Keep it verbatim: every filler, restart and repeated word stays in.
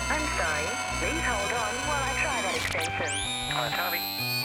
I'm sorry. Please hold on while I try that extension. Uh, copy.